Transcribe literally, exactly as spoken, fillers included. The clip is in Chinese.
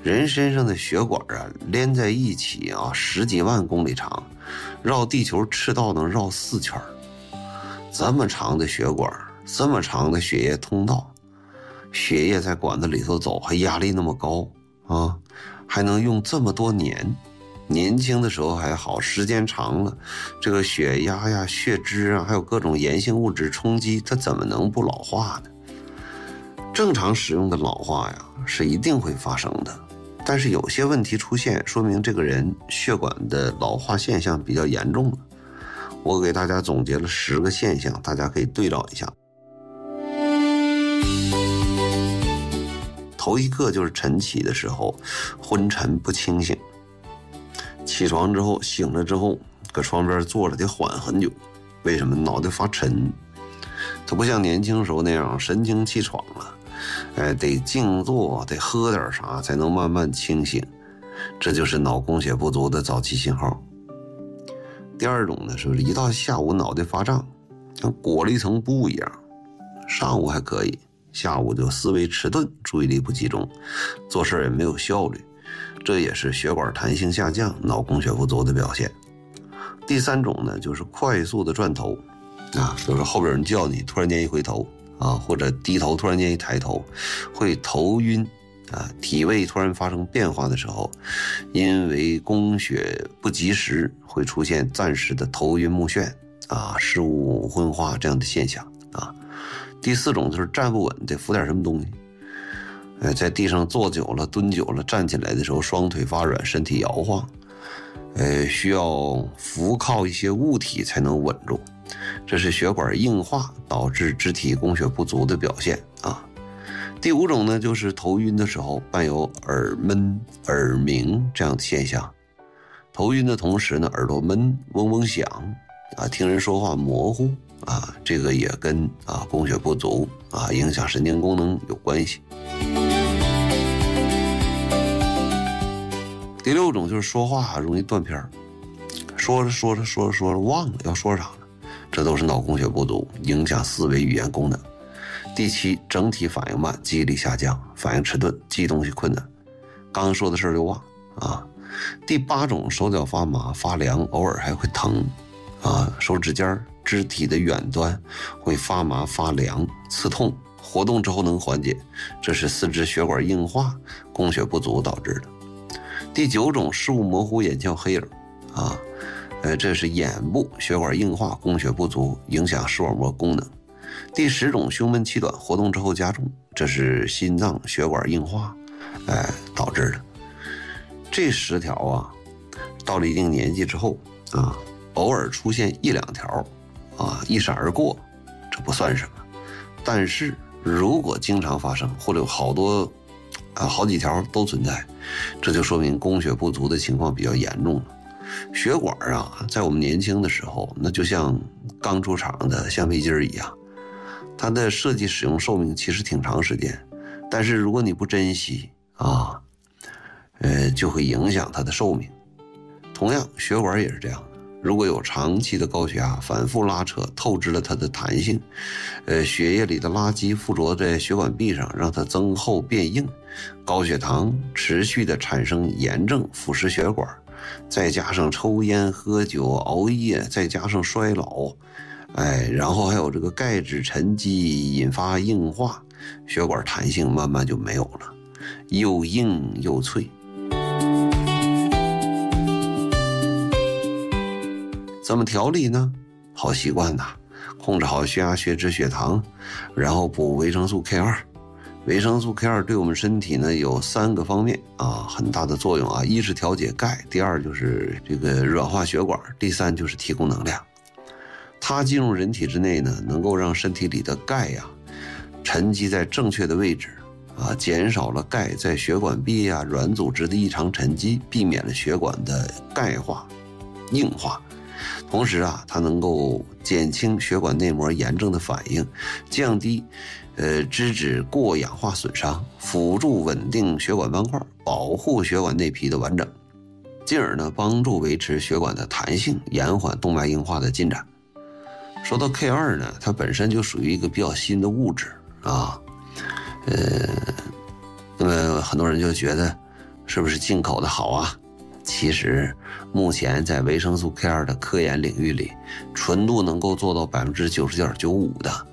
人身上的血管啊连在一起啊，十几万公里长，绕地球赤道能绕四圈。这么长的血管，这么长的血液通道，血液在管子里头走，还压力那么高啊，还能用这么多年。年轻的时候还好，时间长了，这个血压呀、血脂啊，还有各种炎性物质冲击，它怎么能不老化呢？正常使用的老化呀，是一定会发生的。但是有些问题出现，说明这个人血管的老化现象比较严重了。我给大家总结了十个现象，大家可以对照一下。头一个就是晨起的时候昏沉不清醒，起床之后醒了之后搁床边坐着得缓很久，为什么？脑袋发沉，他不像年轻时候那样神清气爽了，哎，得静坐，得喝点啥才能慢慢清醒，这就是脑供血不足的早期信号。第二种呢，是一到下午脑袋发胀，像裹了一层布一样，上午还可以，下午就思维迟钝，注意力不集中，做事也没有效率，这也是血管弹性下降、脑供血不足的表现。第三种呢，就是快速的转头啊，比如说后边有人叫你，突然间一回头啊，或者低头突然间一抬头，会头晕啊，体位突然发生变化的时候，因为供血不及时，会出现暂时的头晕目眩啊、视物昏花这样的现象啊。第四种就是站不稳，得扶点什么东西，哎，在地上坐久了、蹲久了，站起来的时候双腿发软，身体摇晃，呃，需要扶靠一些物体才能稳住，这是血管硬化导致肢体供血不足的表现啊。第五种呢，就是头晕的时候伴有耳闷、耳鸣这样的现象。头晕的同时呢，耳朵闷、嗡嗡响啊，听人说话模糊啊，这个也跟啊供血不足啊影响神经功能有关系。第六种就是说话容易断片，说着说着说着说着忘了要说啥了，这都是脑供血不足，影响思维语言功能。第七，整体反应慢，记忆力下降，反应迟钝，记东西困难，刚刚说的事就忘啊。第八种，手脚发麻发凉，偶尔还会疼啊，手指尖肢体的远端会发麻发凉刺痛，活动之后能缓解，这是四肢血管硬化供血不足导致的。第九种，视物模糊，眼前有黑影啊，呃，这是眼部血管硬化供血不足，影响视网膜功能。第十种，胸闷气短，活动之后加重，这是心脏血管硬化哎导致的。这十条啊，到了一定年纪之后啊，偶尔出现一两条啊，一闪而过，这不算什么。但是如果经常发生，或者有好多啊好几条都存在，这就说明供血不足的情况比较严重了。血管啊，在我们年轻的时候，那就像刚出厂的橡皮筋一样，它的设计使用寿命其实挺长时间，但是如果你不珍惜啊，呃，就会影响它的寿命。同样，血管也是这样的，如果有长期的高血压，反复拉扯，透支了它的弹性，呃，血液里的垃圾附着在血管壁上，让它增厚变硬，高血糖持续的产生炎症，腐蚀血管，再加上抽烟喝酒熬夜，再加上衰老，哎，然后还有这个钙质沉积引发硬化，血管弹性慢慢就没有了，又硬又脆。怎么调理呢？好习惯呐，控制好血压、血脂、血糖，然后补维生素 K 二。维生素 K 二对我们身体呢有三个方面啊很大的作用啊，一是调节钙，第二就是这个软化血管，第三就是提供能量。它进入人体之内呢，能够让身体里的钙呀沉积在正确的位置啊，减少了钙在血管壁啊软组织的异常沉积，避免了血管的钙化、硬化。同时啊，它能够减轻血管内膜炎症的反应，降低呃脂质过氧化损伤，辅助稳定血管斑块，保护血管内皮的完整，进而呢帮助维持血管的弹性，延缓动脉硬化的进展。说到 K 二 呢，它本身就属于一个比较新的物质啊，呃，那么很多人就觉得是不是进口的好啊？其实，目前在维生素 K 二的科研领域里，纯度能够做到百分之九十点九五的。